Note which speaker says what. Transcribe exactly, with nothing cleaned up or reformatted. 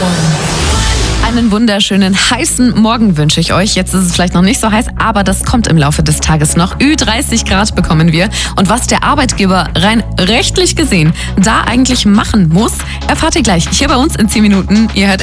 Speaker 1: Einen wunderschönen heißen Morgen wünsche ich euch. Jetzt ist es vielleicht noch nicht so heiß, aber das kommt im Laufe des Tages noch. Ü dreißig Grad bekommen wir. Und was der Arbeitgeber rein rechtlich gesehen da eigentlich machen muss, erfahrt ihr gleich hier bei uns in zehn Minuten. Ihr hört